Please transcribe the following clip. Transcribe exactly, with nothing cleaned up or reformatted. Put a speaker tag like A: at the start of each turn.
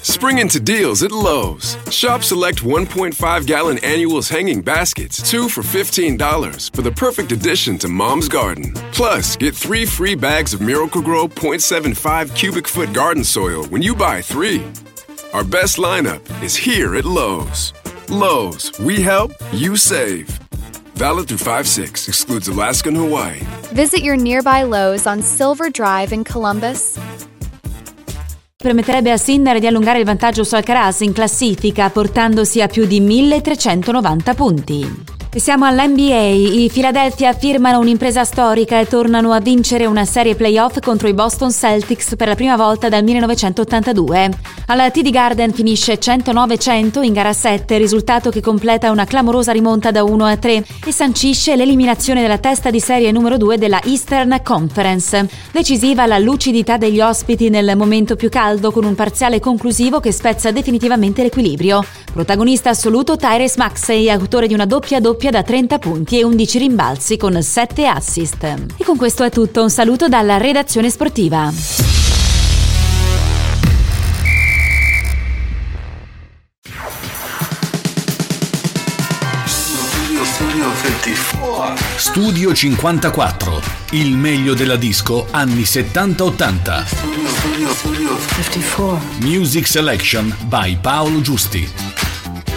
A: Spring into deals at Lowe's. Shop select one point five gallon annuals hanging baskets, two for fifteen dollars, for the perfect addition to Mom's garden. Plus, get three free bags of Miracle-Gro point seven five cubic foot garden soil when you buy three. Our best lineup is here at Lowe's. Lowe's, we help, you save. Valid through five six, excludes Alaska and Hawaii.
B: Visit your nearby Lowe's on Silver Drive in Columbus.
C: Permetterebbe a Sinner di allungare il vantaggio su Alcaraz in classifica, portandosi a più di milletrecentonovanta punti. E siamo all'N B A. I Philadelphia firmano un'impresa storica e tornano a vincere una serie playoff contro i Boston Celtics per la prima volta dal millenovecentottantadue. Alla T D Garden finisce centonove cento in gara sette, risultato che completa una clamorosa rimonta da uno a tre e sancisce l'eliminazione della testa di serie numero due della Eastern Conference. Decisiva la lucidità degli ospiti nel momento più caldo, con un parziale conclusivo che spezza definitivamente l'equilibrio. Protagonista assoluto Tyrese Maxey, autore di una doppia doppia da trenta punti e undici rimbalzi con sette assist. E con questo è tutto, un saluto dalla redazione sportiva.
D: Studio cinquantaquattro, il meglio della disco anni settanta ottanta. Music Selection by Paolo Giusti.